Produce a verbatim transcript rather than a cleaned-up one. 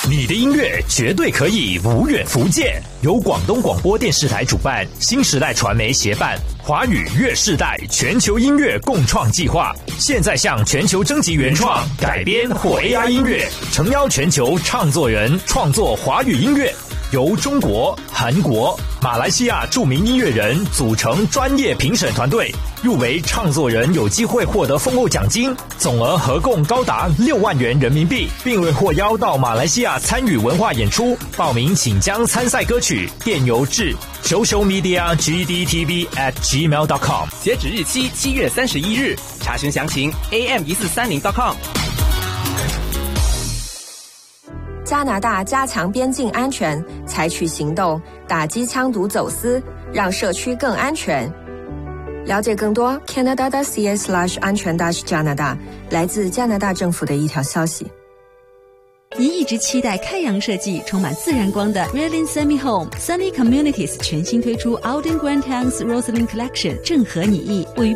你的音乐绝对可以无远弗届。由广东广播电视台主办，新时代传媒协办，华语乐世代全球音乐共创计划，现在向全球征集原创、改编或 A I 音乐，诚邀全球唱作人创作华语音乐。由中国、韩国、马来西亚著名音乐人组成专业评审团队，入围唱作人有机会获得丰厚奖金，总额合共高达六万元人民币，并未获邀到马来西亚参与文化演出。报名请将参赛歌曲电邮至 social media g d t v at gmail dot com， 截止日期七月三十一日，查询详情 a m 一四三零 dot com。 加拿大加强边境安全，采取行动打击枪毒走私，让社区更安全。了解更多 Canada.ca slash 安全 dash 加拿大，来自加拿大政府的一条消息。 您一直期待开阳设计充满自然光的 Realin Semi Home Sunny Communities 全新推出 Alden Grand Towns Roslyn Collection， 正合你意。位于